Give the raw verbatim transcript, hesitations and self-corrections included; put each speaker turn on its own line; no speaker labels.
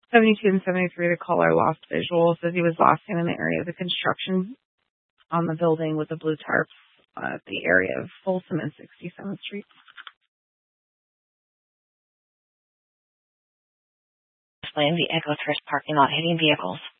seventy-two and seventy-three, the caller lost visual. Says he was last seen in the area of the construction on the building with the blue tarps uh, at the area of Folsom and sixty-seventh Street.
In the Echo First parking lot, hitting vehicles.